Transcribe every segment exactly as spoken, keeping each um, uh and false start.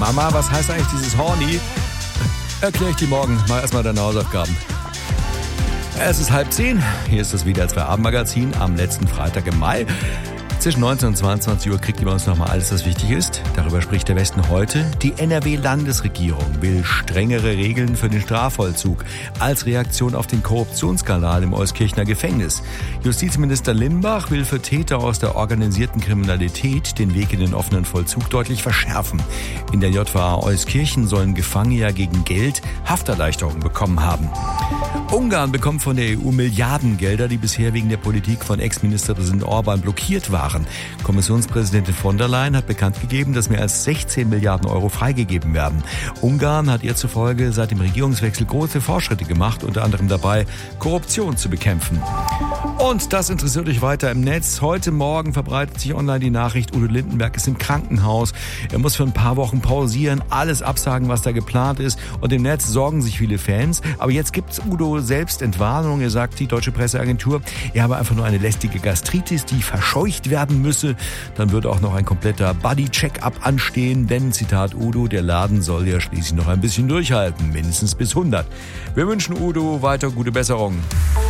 Mama, was heißt eigentlich dieses Horny? Erkläre ich dir morgen. Mal erstmal deine Hausaufgaben. Es ist halb zehn. Hier ist das W D R zwei Abendmagazin am letzten Freitag im Mai. Zwischen neunzehn und zweiundzwanzig Uhr kriegt ihr bei uns nochmal alles, was wichtig ist. Darüber spricht der Westen heute. Die N R W-Landesregierung will strengere Regeln für den Strafvollzug als Reaktion auf den Korruptionsskandal im Euskirchener Gefängnis. Justizminister Limbach will für Täter aus der organisierten Kriminalität den Weg in den offenen Vollzug deutlich verschärfen. In der J V A Euskirchen sollen Gefangene ja gegen Geld Hafterleichterung bekommen haben. Ungarn bekommt von der E U Milliardengelder, die bisher wegen der Politik von Ex-Ministerpräsident Orban blockiert waren. Kommissionspräsidentin von der Leyen hat bekannt gegeben, dass mehr als sechzehn Milliarden Euro freigegeben werden. Ungarn hat ihr zufolge seit dem Regierungswechsel große Fortschritte gemacht, unter anderem dabei, Korruption zu bekämpfen. Und das interessiert euch weiter im Netz. Heute Morgen verbreitet sich online die Nachricht, Udo Lindenberg ist im Krankenhaus. Er muss für ein paar Wochen pausieren, alles absagen, was da geplant ist. Und im Netz sorgen sich viele Fans. Aber jetzt gibt's Udo selbst Entwarnung. Er sagt, die Deutsche Presseagentur, er habe einfach nur eine lästige Gastritis, die verscheucht werden müsse. Dann würde auch noch ein kompletter Body-Check-up anstehen. Denn, Zitat Udo, der Laden soll ja schließlich noch ein bisschen durchhalten. Mindestens bis hundert. Wir wünschen Udo weiter gute Besserung.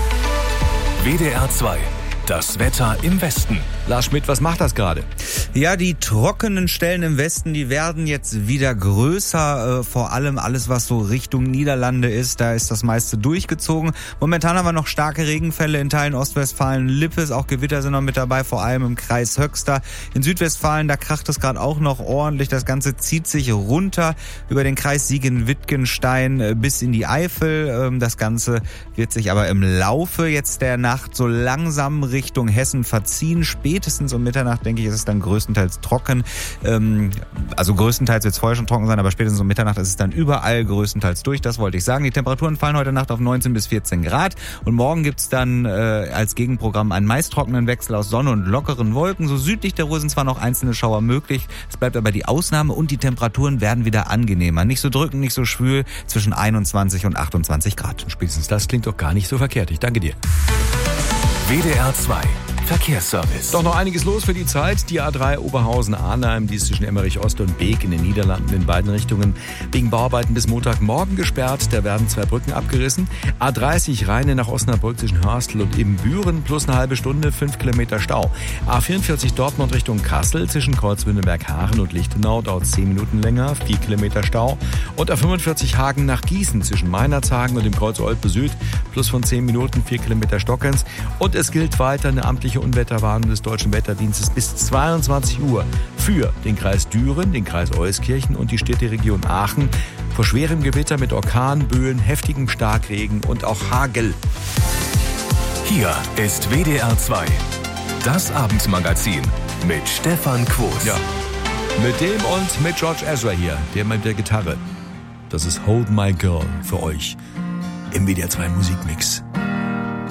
W D R zwei. Das Wetter im Westen. Lars Schmidt, was macht das gerade? Ja, die trockenen Stellen im Westen, die werden jetzt wieder größer. Äh, vor allem alles, was so Richtung Niederlande ist, da ist das meiste durchgezogen. Momentan haben wir noch starke Regenfälle in Teilen Ostwestfalen, Lippes, auch Gewitter sind noch mit dabei, vor allem im Kreis Höxter. In Südwestfalen, da kracht es gerade auch noch ordentlich. Das Ganze zieht sich runter über den Kreis Siegen-Wittgenstein bis in die Eifel. Ähm, das Ganze wird sich aber im Laufe jetzt der Nacht so langsam Richtung Hessen verziehen. Spätestens um Mitternacht, denke ich, ist es dann größtenteils trocken. Ähm, also größtenteils wird es vorher schon trocken sein, aber spätestens um Mitternacht ist es dann überall größtenteils durch. Das wollte ich sagen. Die Temperaturen fallen heute Nacht auf neunzehn bis vierzehn Grad. Und morgen gibt's dann äh, als Gegenprogramm einen meist trockenen Wechsel aus Sonne und lockeren Wolken. So südlich der Ruhr sind zwar noch einzelne Schauer möglich. Es bleibt aber die Ausnahme und die Temperaturen werden wieder angenehmer. Nicht so drückend, nicht so schwül. Zwischen einundzwanzig und achtundzwanzig Grad. Spätestens das klingt doch gar nicht so verkehrt. Ich danke dir. W D R zwei. Verkehrsservice. Doch noch einiges los für die Zeit. Die A drei Oberhausen-Arnheim, die ist zwischen Emmerich-Ost und Beek in den Niederlanden in beiden Richtungen wegen Bauarbeiten bis Montagmorgen gesperrt. Da werden zwei Brücken abgerissen. A dreißig Rheine nach Osnabrück zwischen Hörstel und Ibbenbüren plus eine halbe Stunde, fünf Kilometer Stau. A vierundvierzig Dortmund Richtung Kassel zwischen Kreuzwindelberg-Haaren und Lichtenau dauert zehn Minuten länger, vier Kilometer Stau. Und A fünfundvierzig Hagen nach Gießen zwischen Meinerzhagen und dem Kreuz Olpe Süd plus von zehn Minuten, vier Kilometer Stockens. Und es gilt weiter eine amtliche Unwetterwarnung des Deutschen Wetterdienstes bis zweiundzwanzig Uhr für den Kreis Düren, den Kreis Euskirchen und die Städteregion Aachen vor schwerem Gewitter mit Orkan, Böen, heftigem Starkregen und auch Hagel. Hier ist W D R zwei. Das Abendmagazin mit Stefan Quos. Ja, mit dem und mit George Ezra hier, der mit der Gitarre. Das ist Hold My Girl für euch im W D R zwei Musikmix.